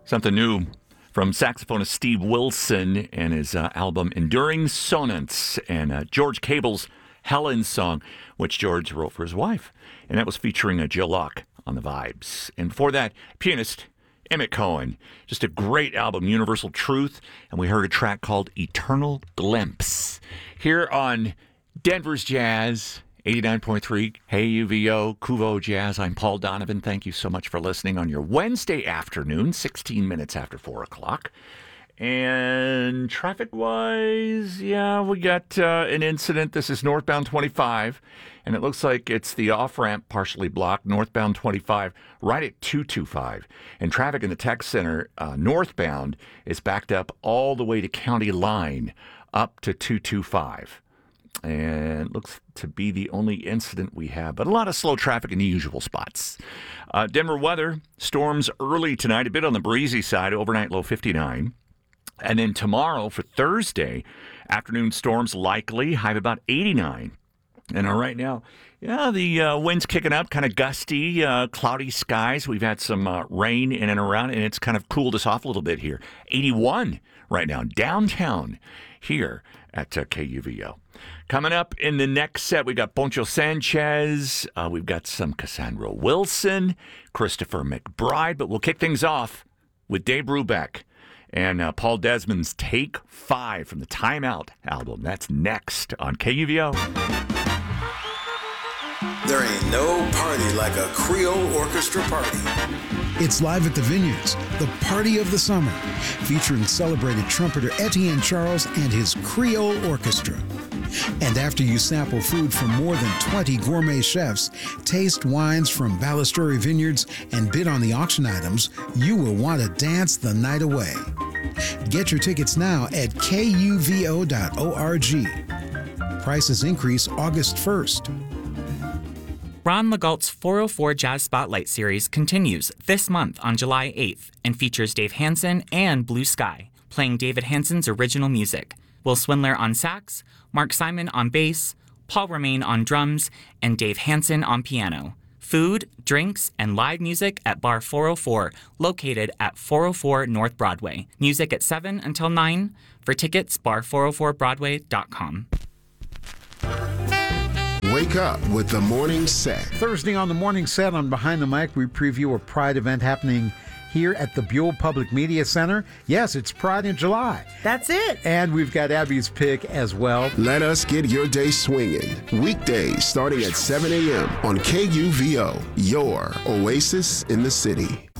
Something new from saxophonist Steve Wilson and his album Enduring Sonance, and George Cable's Helen's Song, which George wrote for his wife. And that was featuring Jill Locke on the vibes. And before that, pianist Emmett Cohen. Just a great album, Universal Truth. And we heard a track called Eternal Glimpse. Here on Denver's Jazz, 89.3 KUVO, Kuvo Jazz. I'm Paul Donovan. Thank you so much for listening on your Wednesday afternoon, 16 minutes after 4 o'clock. And traffic-wise, yeah, we got an incident. This is northbound 25, and it looks like it's the off-ramp partially blocked, northbound 25, right at 225. And traffic in the tech center northbound is backed up all the way to County Line, up to 225. And looks to be the only incident we have, but a lot of slow traffic in the usual spots. Denver weather, storms early tonight, a bit on the breezy side, overnight low 59. And then tomorrow for Thursday, afternoon storms likely, high of about 89. And right now, yeah, the wind's kicking up, kind of gusty, cloudy skies. We've had some rain in and around, and it's kind of cooled us off a little bit here. 81 right now, downtown here at KUVO. Coming up in the next set, we got Poncho Sanchez. We've got some Cassandra Wilson, Christopher McBride. But we'll kick things off with Dave Brubeck and Paul Desmond's Take 5 from the Time Out album. That's next on KUVO. There ain't no party like a Creole orchestra party. It's live at the Vineyards, the party of the summer, featuring celebrated trumpeter Etienne Charles and his Creole Orchestra. And after you sample food from more than 20 gourmet chefs, taste wines from Ballasturi Vineyards, and bid on the auction items, you will want to dance the night away. Get your tickets now at kuvo.org. Prices increase August 1st. Ron Legault's 404 Jazz Spotlight series continues this month on July 8th and features Dave Hansen and Blue Sky, playing David Hansen's original music. Will Swindler on sax, Mark Simon on bass, Paul Romain on drums, and Dave Hansen on piano. Food, drinks, and live music at Bar 404, located at 404 North Broadway. Music at 7 until 9. For tickets, bar404broadway.com. Wake up with the morning set. Thursday on the morning set on Behind the Mic, we preview a Pride event happening here at the Buell Public Media Center. Yes, it's Pride in July. That's it. And we've got Abby's pick as well. Let us get your day swinging. Weekdays starting at 7 a.m. on KUVO, your oasis in the city.